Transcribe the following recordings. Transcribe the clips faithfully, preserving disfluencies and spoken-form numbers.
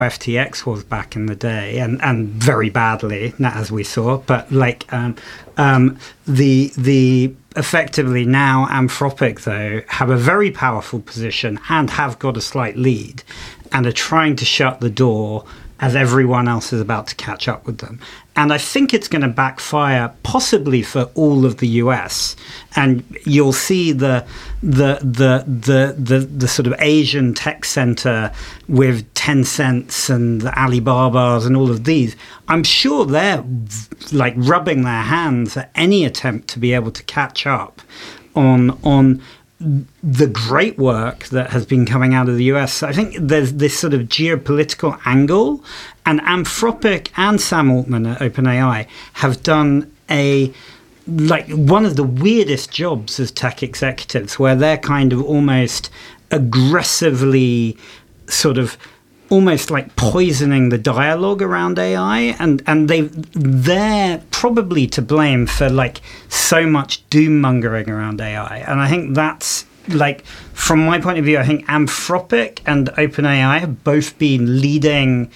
F T X was back in the day, and, and very badly, as we saw. But like um, um, the the effectively now Anthropic though have a very powerful position and have got a slight lead, and are trying to shut the door as everyone else is about to catch up with them. And I think it's going to backfire possibly for all of the U S. And you'll see the the the the the, the sort of Asian tech center with Tencents and the Alibabas and all of these. I'm sure they're like rubbing their hands at any attempt to be able to catch up on on the great work that has been coming out of the U S. I think there's this sort of geopolitical angle, and Anthropic and Sam Altman at OpenAI have done a like one of the weirdest jobs as tech executives, where they're kind of almost aggressively sort of almost like poisoning the dialogue around A I, and and they they're probably to blame for like so much doom mongering around A I. And I think that's like, from my point of view, I think Anthropic and OpenAI have both been leading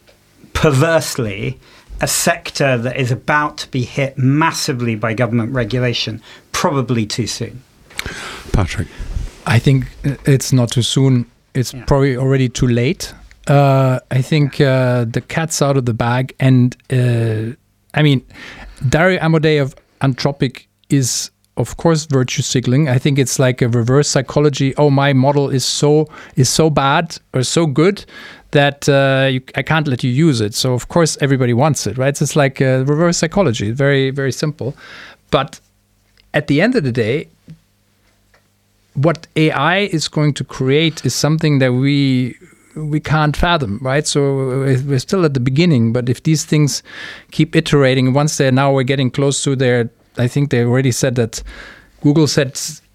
perversely a sector that is about to be hit massively by government regulation, probably too soon. Patrick, I think it's not too soon. It's yeah. probably already too late. Uh, I think uh, the cat's out of the bag, and uh, I mean, Dario Amodei of Anthropic is, of course, virtue signaling. I think it's like a reverse psychology. Oh, my model is so is so bad or so good that uh, you, I can't let you use it. So of course everybody wants it, right? So it's like a reverse psychology. Very very simple. But at the end of the day, what A I is going to create is something that we. we can't fathom, right? So we're still at the beginning, but if these things keep iterating, once they're now we're getting close to their, I think they already said that Google said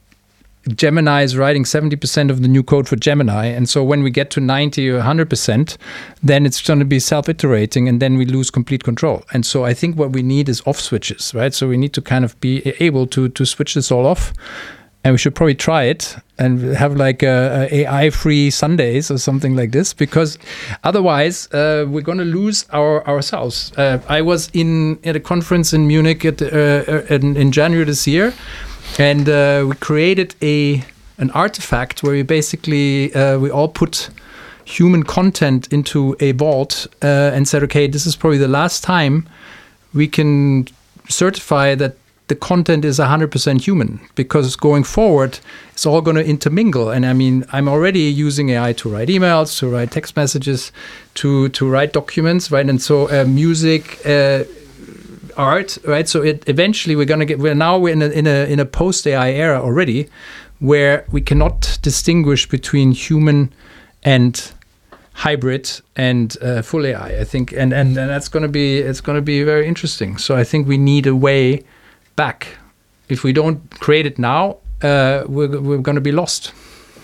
Gemini is writing seventy percent of the new code for Gemini. And so when we get to ninety or one hundred percent, then it's going to be self-iterating, and then we lose complete control. And so I think what we need is off switches, right? So we need to kind of be able to to switch this all off. And we should probably try it and have like a, a A I-free Sundays or something like this, because otherwise uh, we're going to lose our ourselves. Uh, I was in at a conference in Munich at the, uh, in, in January this year, and uh, we created a an artifact where we basically uh, we all put human content into a vault uh, and said, okay, this is probably the last time we can certify that the content is one hundred percent human, because going forward, it's all going to intermingle. And I mean, I'm already using A I to write emails, to write text messages, to to write documents, right? And so uh, music, uh, art, right? So it, eventually we're going to get, we're now we're in a, in a, in a post-A I era already, where we cannot distinguish between human and hybrid and uh, full A I, I think. And, and, and that's going to be, it's going to be very interesting. So I think we need a way back. If we don't create it now, uh, we're, we're going to be lost.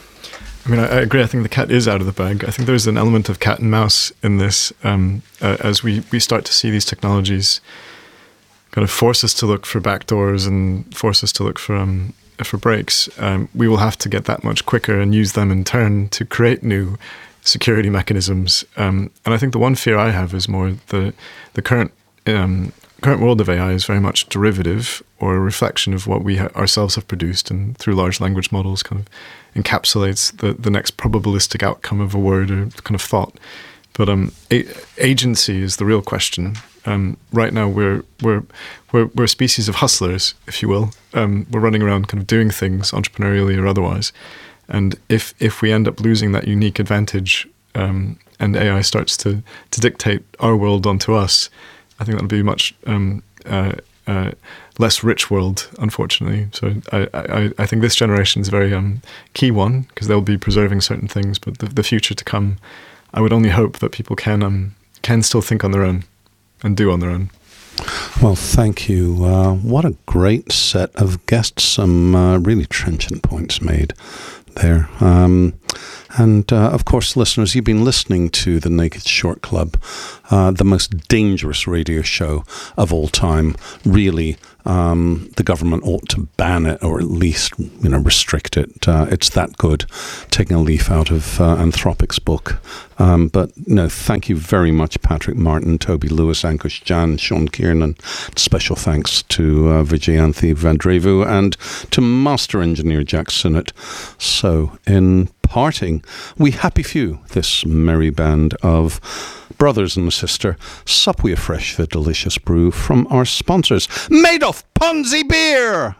I mean, I, I agree. I think the cat is out of the bag. I think there's an element of cat and mouse in this, um, uh, as we, we start to see these technologies kind of force us to look for backdoors and force us to look for um, for breaks. Um, we will have to get that much quicker and use them in turn to create new security mechanisms. Um, and I think the one fear I have is more the the current um, current world of A I is very much derivative or a reflection of what we ha- ourselves have produced, and through large language models kind of encapsulates the, the next probabilistic outcome of a word or kind of thought. But um, a- agency is the real question. Um, right now we're, we're we're we're a species of hustlers, if you will. Um, we're running around kind of doing things entrepreneurially or otherwise. And if if we end up losing that unique advantage um, and A I starts to, to dictate our world onto us, I think that'll be a much um, uh, uh, less rich world, unfortunately. So I, I, I think this generation is a very um, key one, because they'll be preserving certain things. But the, the future to come, I would only hope that people can um, can still think on their own and do on their own. Well, thank you. Uh, what a great set of guests. Some uh, really trenchant points made there. Um, And, uh, of course, listeners, you've been listening to the Naked Short Club, uh, the most dangerous radio show of all time. Really, um, the government ought to ban it, or at least, you know, restrict it. Uh, it's that good, taking a leaf out of uh, Anthropic's book. Um, but, no, thank you very much, Patrick Martin, Toby Lewis, Ankush Jan, Sean Kiernan. Special thanks to uh, Vijayanthi Vandrevu and to Master Engineer Jack Sinnott. So, in parting, we happy few, this merry band of brothers and a sister, sup we afresh the delicious brew from our sponsors, Madoff Ponzi Beer!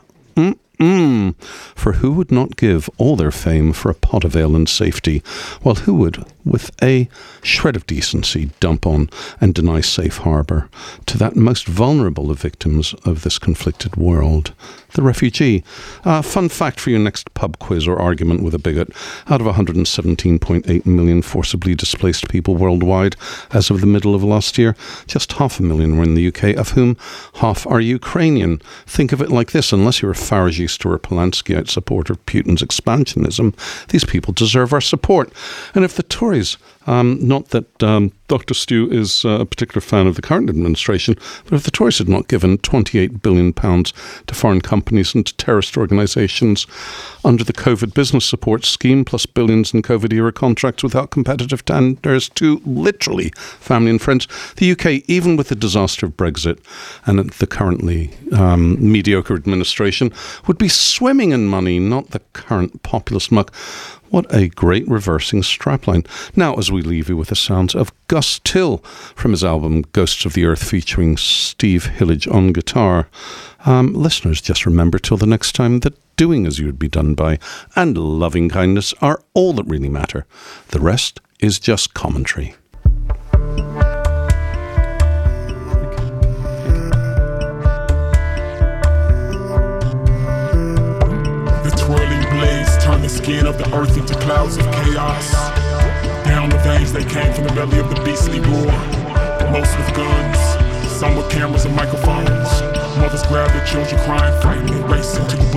Mm-mm. For who would not give all their fame for a pot of ale and safety, while who would, with a shred of decency, dump on and deny safe harbour to that most vulnerable of victims of this conflicted world, the refugee? Uh, fun fact for your next pub quiz or argument with a bigot: out of one hundred seventeen point eight million forcibly displaced people worldwide as of the middle of last year, just half a million were in the U K, of whom half are Ukrainian. Think of it like this: unless you're a Faragist or a Polanskiite supporter of Putin's expansionism, these people deserve our support. And if the Tories, um, not that um, Doctor Stew is uh, a particular fan of the current administration, but if the Tories had not given twenty-eight billion pounds to foreign companies and to terrorist organisations under the COVID business support scheme, plus billions in COVID-era contracts without competitive tenders to literally family and friends, the U K, even with the disaster of Brexit and the currently um, mediocre administration, would be swimming in money, not the current populist muck. What a great reversing strapline. Now, as we leave you with the sounds of Gus Till from his album Ghosts of the Earth, featuring Steve Hillage on guitar. Um, listeners, just remember till the next time that doing as you would be done by and loving kindness are all that really matter. The rest is just commentary. Turn the skin of the earth into clouds of chaos. Down the veins they came from the belly of the beastly war. Most with guns, some with cameras and microphones. Mothers grab their children crying, frightened, racing to